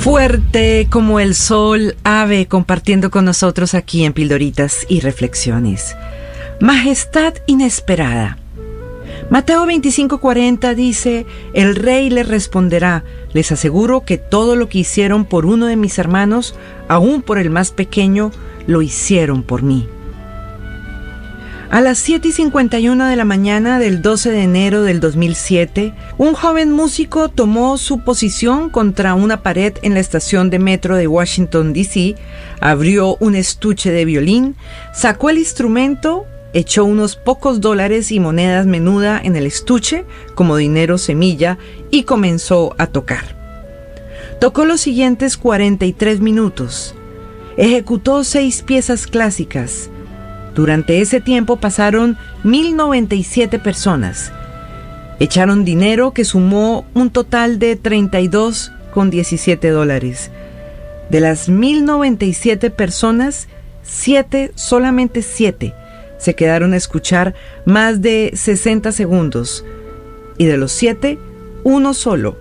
Fuerte como el sol, ave compartiendo con nosotros aquí en Pildoritas y Reflexiones. Majestad inesperada. Mateo 25:40 dice: el rey les responderá, les aseguro que todo lo que hicieron por uno de mis hermanos, aún por el más pequeño, lo hicieron por mí. A las 7:51 de la mañana del 12 de enero del 2007, un joven músico tomó su posición contra una pared en la estación de metro de Washington, D.C., abrió un estuche de violín, sacó el instrumento, echó unos pocos dólares y monedas menuda en el estuche como dinero semilla y comenzó a tocar. Tocó los siguientes 43 minutos. Ejecutó 6 piezas clásicas. Durante ese tiempo pasaron 1,097 personas. Echaron dinero que sumó un total de $32,17. De las 1,097 personas, solamente 7, se quedaron a escuchar más de 60 segundos. Y de los 7, uno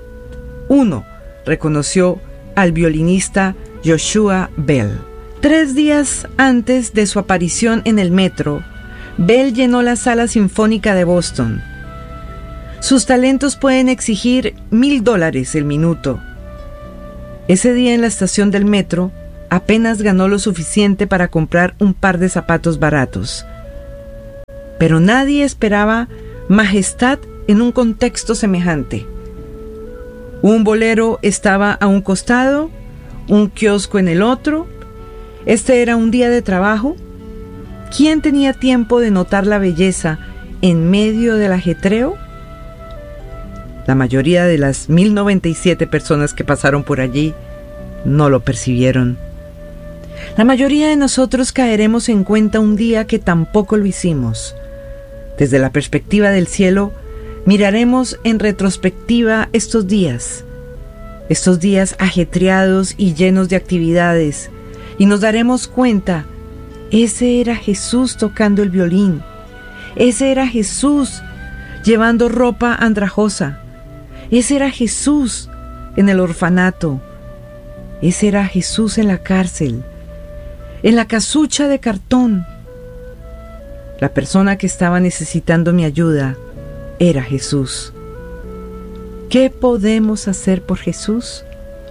reconoció al violinista Joshua Bell. 3 días antes de su aparición en el metro, Bell llenó la Sala Sinfónica de Boston. Sus talentos pueden exigir $1,000 el minuto. Ese día en la estación del metro, apenas ganó lo suficiente para comprar un par de zapatos baratos. Pero nadie esperaba majestad en un contexto semejante. Un bolero estaba a un costado, un kiosco en el otro. Este era un día de trabajo. ¿Quién tenía tiempo de notar la belleza en medio del ajetreo? La mayoría de las 1,097 personas que pasaron por allí no lo percibieron. La mayoría de nosotros caeremos en cuenta un día que tampoco lo hicimos. Desde la perspectiva del cielo, miraremos en retrospectiva estos días ajetreados y llenos de actividades, y nos daremos cuenta, ese era Jesús tocando el violín, ese era Jesús llevando ropa andrajosa, ese era Jesús en el orfanato, ese era Jesús en la cárcel, en la casucha de cartón. La persona que estaba necesitando mi ayuda era Jesús. ¿Qué podemos hacer por Jesús?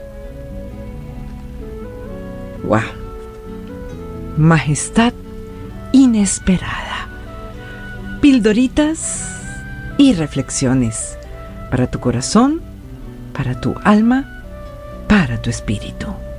¡Wow! Majestad inesperada. Pildoritas y reflexiones para tu corazón, para tu alma, para tu espíritu.